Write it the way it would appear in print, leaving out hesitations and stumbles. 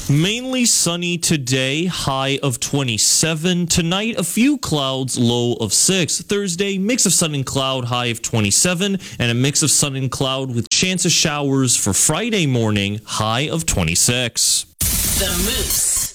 Mainly sunny today, high of 27. Tonight, a few clouds, low of 6. Thursday, mix of sun and cloud, high of 27. And a mix of sun and cloud with chance of showers for Friday morning, high of 26. The Moose.